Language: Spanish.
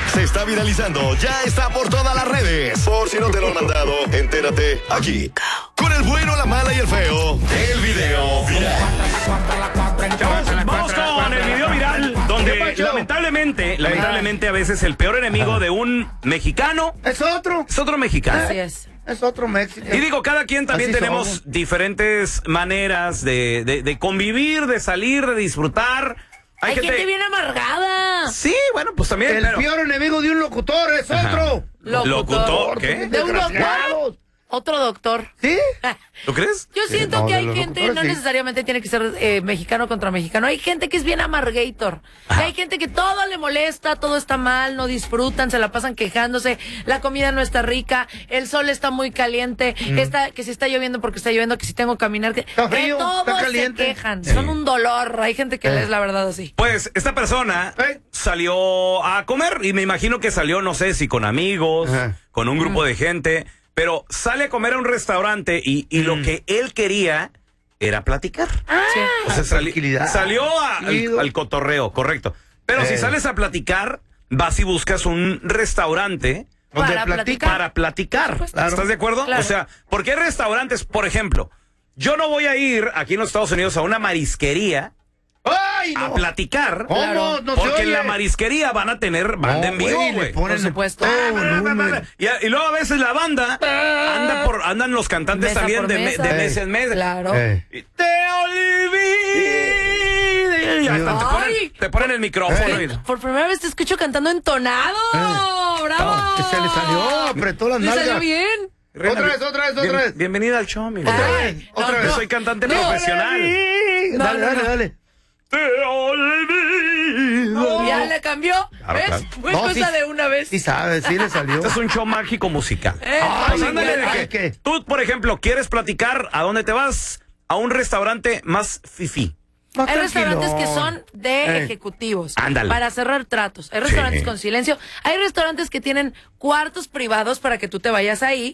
Se está viralizando, ya está por todas las redes. Por si no te lo han mandado, entérate aquí. Con el bueno, la mala y el feo, el video viral. Vamos con el video viral, donde lamentablemente a veces el peor enemigo de un mexicano es otro mexicano. Así es. Es otro mexicano. Y digo, cada quien también Así tenemos somos. diferentes maneras de convivir, de salir, de disfrutar. Hay gente bien amargada. Sí, bueno, pues también. El peor enemigo de un locutor es otro. ¿Locutor? ¿Qué? De un doctor. Otro doctor. ¿Sí? ¿Tú crees? Yo siento no, que de hay los gente, locutores, no sí. necesariamente tiene que ser mexicano contra mexicano. Hay gente que es bien amargator. Y hay gente que todo le molesta, todo está mal, no disfrutan, se la pasan quejándose, la comida no está rica, el sol está muy caliente, que si está lloviendo porque está lloviendo, que si tengo que caminar, que Está frío, de todo está se caliente. quejan. Son un dolor. Hay gente que es la verdad así. Pues esta persona salió a comer y me imagino que salió, no sé si con amigos, con un grupo de gente, pero sale a comer a un restaurante y lo que él quería era platicar. Sí. O sea, tranquilidad. salió al cotorreo, correcto. Pero si sales a platicar, vas y buscas un restaurante Donde Para platica. para platicar. Claro. ¿Estás de acuerdo? Claro. O sea, porque hay restaurantes, por ejemplo, yo no voy a ir aquí en los Estados Unidos a una marisquería ¡Ay, a no! platicar. ¿Cómo? Claro. No se Porque en oye. la marisquería van a tener banda en vivo, güey, güey. le ponen Por supuesto. todo volumen. Y luego a veces la banda andan los cantantes Mesa también por de mesa. mesa en mesa. Claro. Y te olvidé. Ya está, Ay. te ponen el micrófono. y- Por primera vez te escucho cantando entonado. ¡Bravo! Que se le salió, apretó las Le nalgas. salió bien. Otra vez. Bienvenida al show, amigo. Ay, otra vez. Yo soy cantante No, profesional. No, Dale. Te olvido. Ya le cambió. Claro, ¿Ves? claro. Fue No, cosa sí. de una vez. Sí sabes, sí le salió. Este es un show mágico musical. Ay, Pues ándale, de ay, que ¿qué? tú, por ejemplo, quieres platicar, ¿a dónde te vas? A un restaurante más fifí. Más Hay restaurantes que tranquilón. son de ejecutivos. Ándale. Para cerrar tratos. Hay restaurantes Sí. con silencio. Hay restaurantes que tienen cuartos privados para que tú te vayas ahí